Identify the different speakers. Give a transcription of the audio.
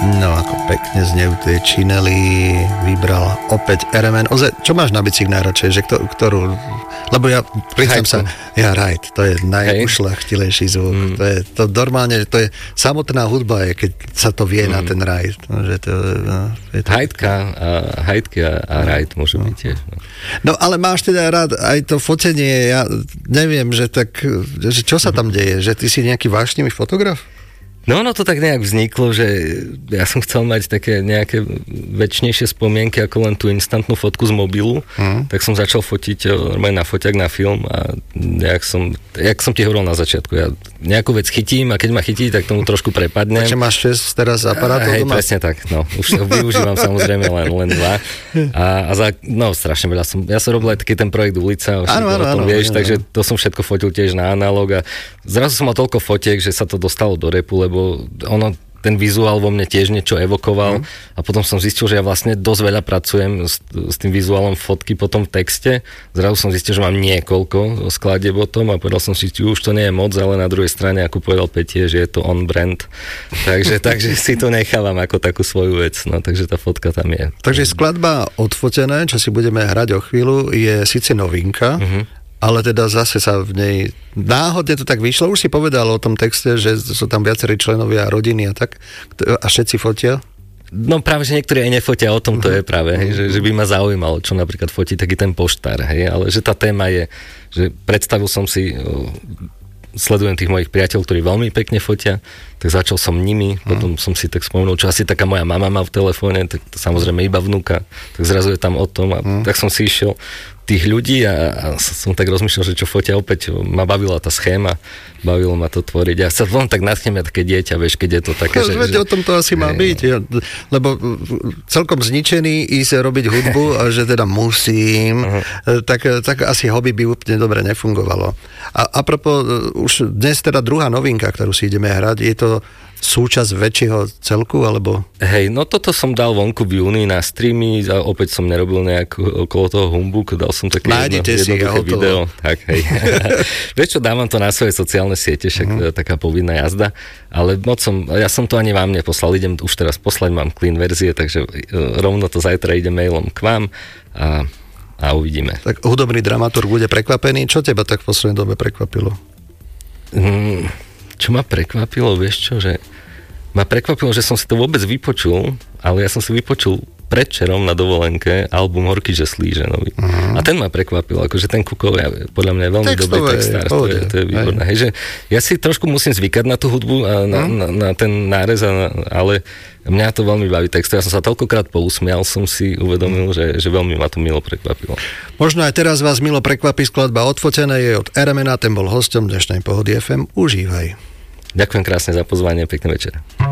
Speaker 1: No, ako pekne znejú tie činely, vybrala opäť RMN. Čo máš na bicykli najradšej? Že ktorú? Lebo ja, priznám sa, Ride, to je najušľachtilejší zvuk. To normálne, to je samotná hudba, keď sa to vie na ten Ride.
Speaker 2: Hajtky a Ride môžu byť tiež.
Speaker 1: No, ale máš teda rád aj to fotenie, ja neviem, že čo sa tam deje? Že ty si nejaký vášnivý fotograf?
Speaker 2: No, to tak nejak vzniklo, že ja som chcel mať také nejaké väčšnejšie spomienky ako len tú instantnú fotku z mobilu, tak som začal fotiť normálne na foťák na film a jak som ti hovoril na začiatku, ja nejakú vec chytím a keď ma chytí, tak tomu trošku prepadnem.
Speaker 1: Takže máš 6 teraz aparátov doma?
Speaker 2: Hej, presne tak, už to využívam samozrejme len 2 a strašne veľa ja som robil aj taký ten projekt Ulica, vieš, takže to som všetko fotil tiež na analóg a zrazu som mal toľko fotiek, že sa to dostalo do repu, lebo ten vizuál vo mne tiež niečo evokoval a potom som zistil, že ja vlastne dosť veľa pracujem s tým vizuálom fotky potom v texte. Zrazu som zistil, že mám niekoľko skladieb o tom a povedal som si, že už to nie je moc, ale na druhej strane, ako povedal Petie, že je to on brand. Takže si to nechávam ako takú svoju vec. No, takže tá fotka tam je.
Speaker 1: Takže skladba Odfotené, čo si budeme hrať o chvíľu, je síce novinka, ale teda zase sa v nej náhodne to tak vyšlo. Už si povedal o tom texte, že sú tam viacerí členovia rodiny a tak. A všetci fotia?
Speaker 2: No práve, že niektorí aj nefotia, o tom to je práve, že by ma zaujímalo, čo napríklad fotí taký ten poštár, ale že tá téma je, že predstavil som si, sledujem tých mojich priateľov, ktorí veľmi pekne fotia, tak začal som nimi, potom som si tak spomenul, čo asi taká moja mama má v telefóne, tak to samozrejme iba vnúka, tak zrazu je tam o tom a tak som si išiel tých ľudí a som tak rozmýšľal, že čo fotia, opäť ma bavila tá schéma, bavilo ma to tvoriť. Ja sa tak nadchnem také dieťa, vieš, keď je to také,
Speaker 1: že o tom to asi má byť, lebo celkom zničený ísť robiť hudbu a že teda musím, tak asi hobby by úplne dobre nefungovalo. A propos, už dnes teda druhá novinka, ktorú si ideme hrať, je to súčasť väčšieho celku, alebo?
Speaker 2: Hej, no toto som dal vonku v júni na streamy a opäť som nerobil nejak okolo toho humbug, dal som také jednoduché video. Tak, hej. Vieš čo, dávam to na svoje sociálne siete, však taká povinná jazda, ale ja som to ani vám neposlal, idem už teraz poslať, mám clean verzie, takže rovno to zajtra ide mailom k vám a uvidíme.
Speaker 1: Tak hudobný dramaturg bude prekvapený. Čo teba tak v poslednej dobe prekvapilo?
Speaker 2: Čo ma prekvapilo, vieš čo, že ma prekvapilo, že som si to vôbec vypočul, ale ja som si vypočul predčerom na dovolenke album Horky, že slíže nový. A ten ma prekvapil, akože ten Kukov je podľa mňa veľmi dobrý textár, to je výborné. Hej, že ja si trošku musím zvykať na tú hudbu a na ten nárez, ale mňa to veľmi baví textu. Ja som sa toľkokrát pousmial, som si uvedomil, že veľmi ma to milo prekvapilo.
Speaker 1: Možno aj teraz vás milo prekvapí skladba Odfotené, je od RMN, ten bol hosťom dnešnej Pohody FM. Užívaj.
Speaker 2: Ďakujem krásne za pozvanie, pekný večer.